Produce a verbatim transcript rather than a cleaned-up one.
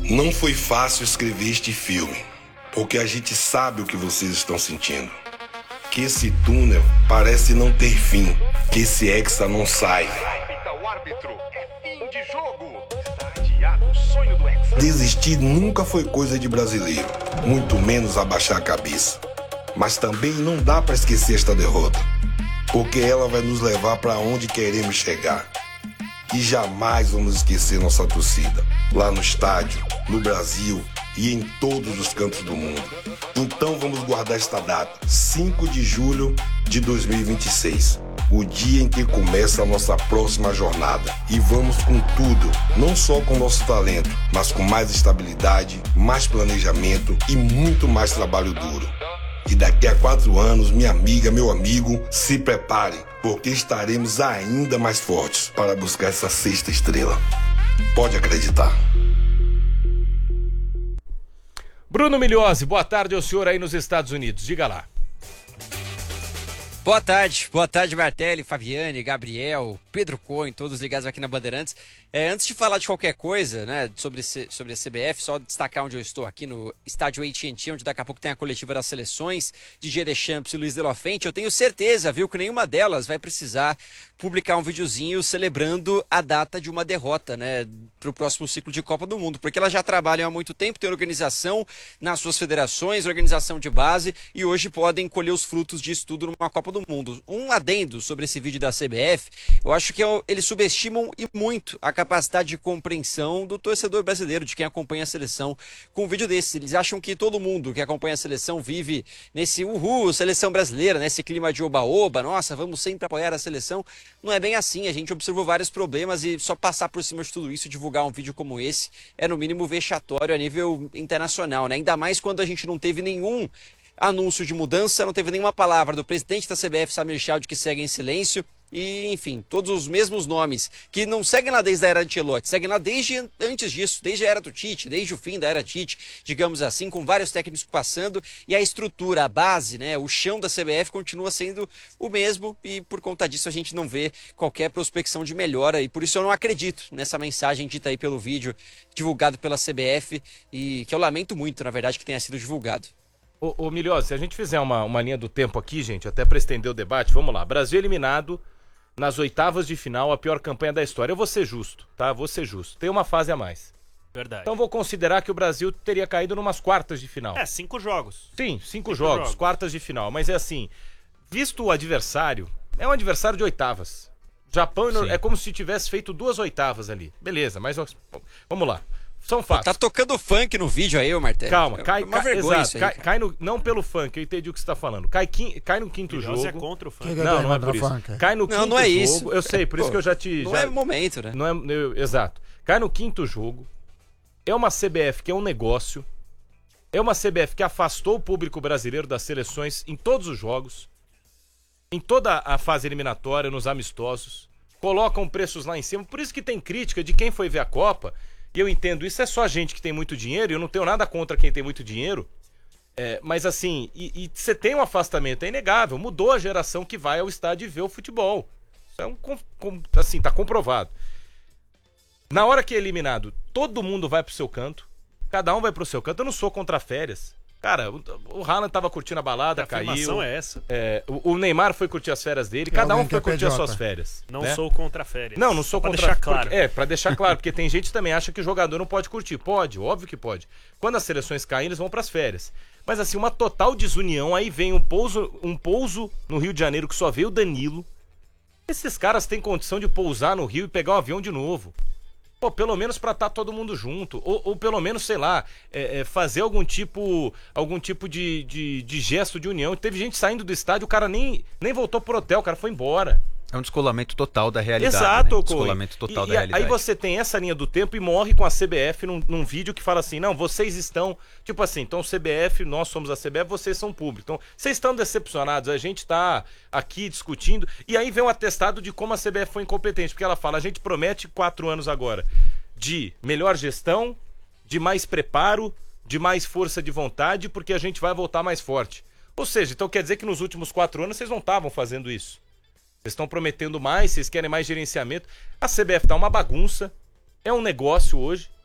Não foi fácil escrever este filme, porque a gente sabe o que vocês estão sentindo. Que esse túnel parece não ter fim, que esse hexa não sai. Desistir nunca foi coisa de brasileiro, muito menos abaixar a cabeça. Mas também não dá para esquecer esta derrota, porque ela vai nos levar para onde queremos chegar. E jamais vamos esquecer nossa torcida, lá no estádio, no Brasil e em todos os cantos do mundo. Então vamos guardar esta data, cinco de julho de dois mil e vinte e seis, o dia em que começa a nossa próxima jornada. E vamos com tudo, não só com nosso talento, mas com mais estabilidade, mais planejamento e muito mais trabalho duro. E daqui a quatro anos, minha amiga, meu amigo, se prepare, porque estaremos ainda mais fortes para buscar essa sexta estrela. Pode acreditar. Bruno Migliozzi, boa tarde ao senhor aí nos Estados Unidos. Diga lá. Boa tarde, boa tarde, Martelli, Fabiane, Gabriel, Pedro Cohen, todos ligados aqui na Bandeirantes. É, antes de falar de qualquer coisa, né, sobre, sobre a C B F, só destacar onde eu estou aqui no estádio A T and T, onde daqui a pouco tem a coletiva das seleções, Didier Deschamps e Luiz de la Fuente. Eu tenho certeza, viu, que nenhuma delas vai precisar publicar um videozinho celebrando a data de uma derrota, né, para o próximo ciclo de Copa do Mundo, porque elas já trabalham há muito tempo, têm organização nas suas federações, organização de base, e hoje podem colher os frutos disso tudo numa Copa do Mundo. Um adendo sobre esse vídeo da C B F, eu acho que eles subestimam e muito a capacidade de compreensão do torcedor brasileiro, de quem acompanha a seleção com um vídeo desse. Eles acham que todo mundo que acompanha a seleção vive nesse uhul, seleção brasileira, nesse clima de oba-oba, nossa, vamos sempre apoiar a seleção. Não é bem assim, a gente observou vários problemas e só passar por cima de tudo isso e divulgar um vídeo como esse é no mínimo vexatório a nível internacional, né? Ainda mais quando a gente não teve nenhum anúncio de mudança, não teve nenhuma palavra do presidente da C B F, Samir Chad, que segue em silêncio. E, enfim, todos os mesmos nomes que não seguem lá desde a era de Ancelotti, seguem lá desde antes disso, desde a era do Tite, desde o fim da era Tite, digamos assim, com vários técnicos passando, e a estrutura, a base, né, o chão da C B F continua sendo o mesmo, e por conta disso a gente não vê qualquer prospecção de melhora, e por isso eu não acredito nessa mensagem dita aí pelo vídeo divulgado pela C B F, e que eu lamento muito, na verdade, que tenha sido divulgado. Ô, ô Migliozzi, se a gente fizer uma, uma linha do tempo aqui, gente, até para estender o debate, vamos lá. Brasil eliminado nas oitavas de final, a pior campanha da história. Eu vou ser justo, tá? Vou ser justo. Tem uma fase a mais. Verdade. Então vou considerar que o Brasil teria caído numas quartas de final. É, cinco jogos. Sim, cinco, cinco jogos, jogos, quartas de final. Mas é assim, visto o adversário, é um adversário de oitavas. Japão Sim. é como se tivesse feito duas oitavas ali. Beleza, mas vamos lá. São fatos. Tá tocando funk no vídeo aí, ô Martelli. Calma, cai, é uma cai, vergonha exato, isso aí, cai, cai no, não pelo funk, eu entendi o que você tá falando. Cai, cai no quinto Migliozzi jogo. é contra o funk. Que que não, é não é por isso. funk? Cai no não, quinto não é jogo. isso. Eu sei, por Pô, isso que eu já te... Não já, é momento, né? Não é, eu, exato. Cai no quinto jogo. É uma C B F que é um negócio. É uma C B F que afastou o público brasileiro das seleções em todos os jogos. Em toda a fase eliminatória, nos amistosos. Colocam preços lá em cima. Por isso que tem crítica de quem foi ver a Copa. E eu entendo, isso é só gente que tem muito dinheiro, e eu não tenho nada contra quem tem muito dinheiro, é, mas assim, e você tem um afastamento, é inegável, mudou a geração que vai ao estádio e vê o futebol. Isso é um, com, assim, tá comprovado. Na hora que é eliminado, todo mundo vai pro seu canto, cada um vai pro seu canto, eu não sou contra férias. Cara, o, o Haaland tava curtindo a balada, a caiu. A afirmação é essa. É, o, o Neymar foi curtir as férias dele, cada um foi curtir as suas férias. Não né? sou contra férias. Não, não sou pra contra... deixar claro. Porque, é, pra deixar claro, porque tem gente que também acha que o jogador não pode curtir. Pode, óbvio que pode. Quando as seleções caem, eles vão pras férias. Mas assim, uma total desunião, aí vem um pouso, um pouso no Rio de Janeiro que só veio o Danilo. Esses caras têm condição de pousar no Rio e pegar um avião de novo. Pô, pelo menos pra estar todo mundo junto. Ou, ou pelo menos, sei lá, é, é, fazer algum tipo algum tipo de, de, de gesto de união. Teve gente saindo do estádio, o cara nem, nem voltou pro hotel, o cara foi embora. É um descolamento total da realidade. Exato, né? Descolamento total e, da e realidade. Aí você tem essa linha do tempo e morre com a C B F num, num vídeo que fala assim, não, vocês estão, tipo assim, então C B F, nós somos a C B F, vocês são público. Então, vocês estão decepcionados, a gente tá aqui discutindo, e aí vem um atestado de como a C B F foi incompetente, porque ela fala, a gente promete quatro anos agora de melhor gestão, de mais preparo, de mais força de vontade, porque a gente vai voltar mais forte. Ou seja, então quer dizer que nos últimos quatro anos vocês não estavam fazendo isso. Vocês estão prometendo mais, vocês querem mais gerenciamento. A C B F tá uma bagunça, é um negócio hoje,